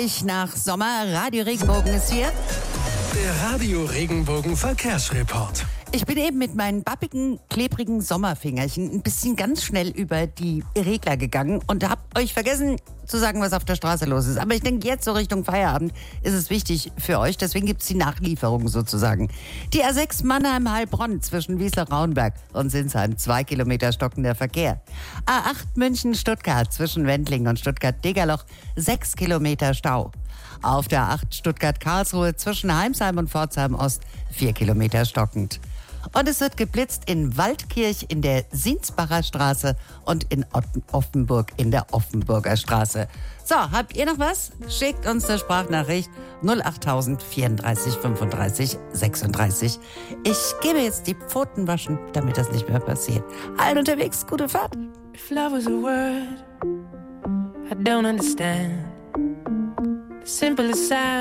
Nach Sommer, Radio Regenbogen ist hier. Der Radio Regenbogen Verkehrsreport. Ich bin eben mit meinen pappigen, klebrigen Sommerfingerchen ein bisschen ganz schnell über die Regler gegangen und habe euch vergessen zu sagen, was auf der Straße los ist. Aber ich denke, jetzt so Richtung Feierabend ist es wichtig für euch. Deswegen gibt es die Nachlieferung sozusagen. Die A6 Mannheim-Heilbronn zwischen Wiesler-Raunberg und Sinsheim. 2 Kilometer stockender Verkehr. A8 München-Stuttgart zwischen Wendling und Stuttgart-Degerloch. 6 Kilometer Stau. Auf der A8 Stuttgart-Karlsruhe zwischen Heimsheim und Pforzheim-Ost 4 Kilometer stockend. Und es wird geblitzt in Waldkirch in der Sinsbacher Straße und in Offenburg in der Offenburger Straße. So, habt ihr noch was? Schickt uns eine Sprachnachricht 08000 34 35 36. Ich gebe jetzt die Pfoten waschen, damit das nicht mehr passiert. Allen unterwegs, gute Fahrt. If love was a word I don't understand, the simplest sound